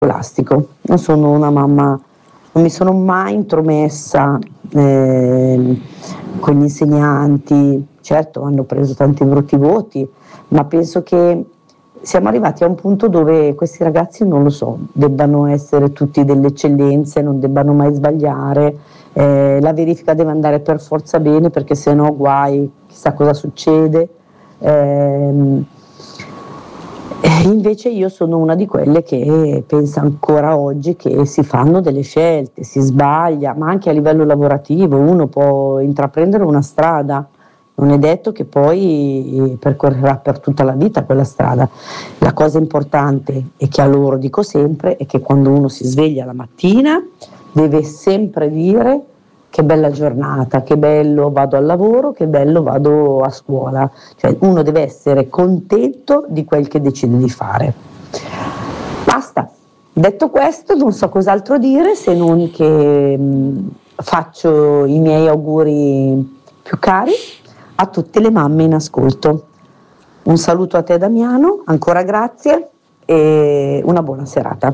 scolastico. Non sono una mamma, non mi sono mai intromessa con gli insegnanti. Certo, hanno preso tanti brutti voti, ma penso che siamo arrivati a un punto dove questi ragazzi, non lo so, debbano essere tutti delle eccellenze, non debbano mai sbagliare, la verifica deve andare per forza bene, perché se no guai, chissà cosa succede. Invece io sono una di quelle che pensa ancora oggi che si fanno delle scelte, si sbaglia, ma anche a livello lavorativo uno può intraprendere una strada, non è detto che poi percorrerà per tutta la vita quella strada. La cosa importante, e che a loro dico sempre, è che quando uno si sveglia la mattina deve sempre dire: che bella giornata, che bello vado al lavoro, che bello vado a scuola. Cioè uno deve essere contento di quel che decide di fare. Basta. Detto questo, non so cos'altro dire, se non che faccio i miei auguri più cari a tutte le mamme in ascolto. Un saluto a te, Damiano, ancora grazie e una buona serata.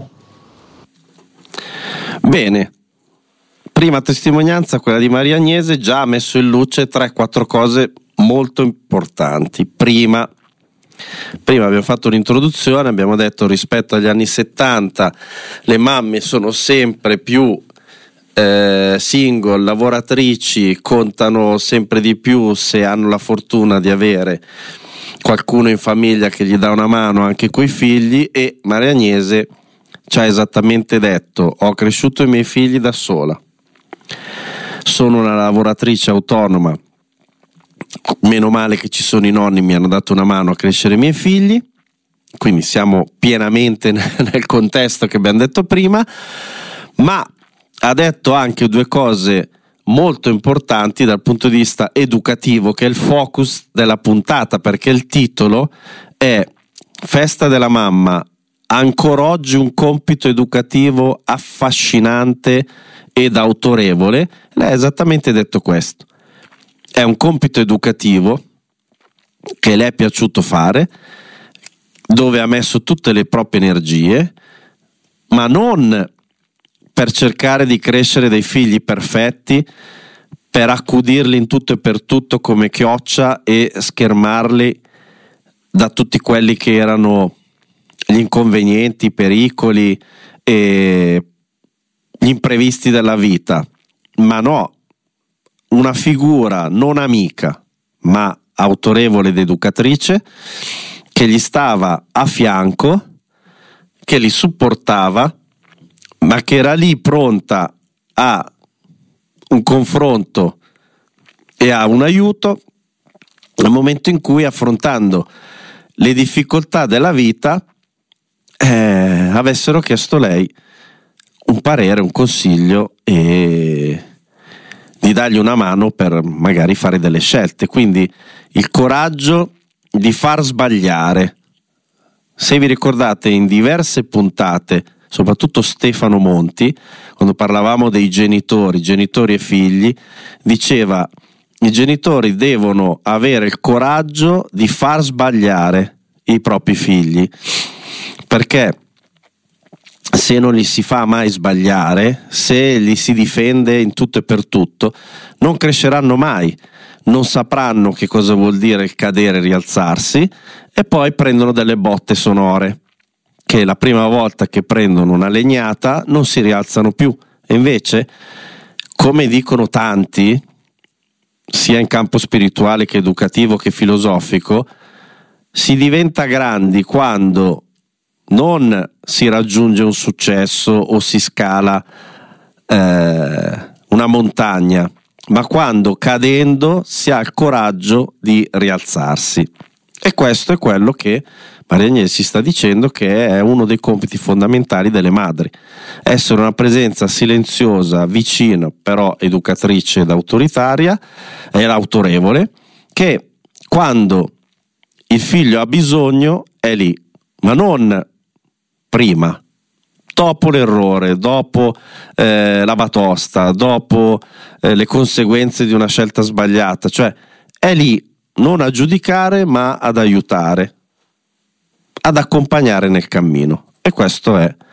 Bene, prima testimonianza, quella di Maria Agnese, già ha messo in luce 3-4 cose molto importanti. Prima abbiamo fatto un'introduzione, abbiamo detto rispetto agli anni 70 le mamme sono sempre più single, lavoratrici, contano sempre di più se hanno la fortuna di avere qualcuno in famiglia che gli dà una mano anche coi figli, e Maria Agnese ci ha esattamente detto: ho cresciuto i miei figli da sola, sono una lavoratrice autonoma, meno male che ci sono i nonni, mi hanno dato una mano a crescere i miei figli, quindi siamo pienamente nel contesto che abbiamo detto prima, ma ha detto anche 2 cose molto importanti dal punto di vista educativo, che è il focus della puntata, perché il titolo è Festa della mamma, ancora oggi un compito educativo affascinante ed autorevole. Lei ha esattamente detto questo: è un compito educativo che le è piaciuto fare, dove ha messo tutte le proprie energie, ma non per cercare di crescere dei figli perfetti, per accudirli in tutto e per tutto come chioccia e schermarli da tutti quelli che erano gli inconvenienti, i pericoli e gli imprevisti della vita. Ma no, una figura non amica ma autorevole ed educatrice, che gli stava a fianco, che li supportava, ma che era lì pronta a un confronto e a un aiuto nel momento in cui, affrontando le difficoltà della vita, avessero chiesto lei un parere, un consiglio e di dargli una mano per magari fare delle scelte. Quindi il coraggio di far sbagliare. Se vi ricordate, in diverse puntate, soprattutto Stefano Monti, quando parlavamo dei genitori e figli, diceva: i genitori devono avere il coraggio di far sbagliare i propri figli, perché se non li si fa mai sbagliare, se li si difende in tutto e per tutto, non cresceranno mai, non sapranno che cosa vuol dire cadere e rialzarsi, e poi prendono delle botte sonore, che la prima volta che prendono una legnata non si rialzano più. E invece, come dicono tanti, sia in campo spirituale che educativo che filosofico, si diventa grandi quando non si raggiunge un successo o si scala una montagna, ma quando cadendo si ha il coraggio di rialzarsi. E questo è quello che Maria Agnese si sta dicendo che è uno dei compiti fondamentali delle madri: essere una presenza silenziosa, vicina, però educatrice ed autoritaria e autorevole, che quando il figlio ha bisogno è lì, ma non prima, dopo l'errore, dopo la batosta, dopo le conseguenze di una scelta sbagliata. Cioè è lì non a giudicare ma ad aiutare, ad accompagnare nel cammino. E questo è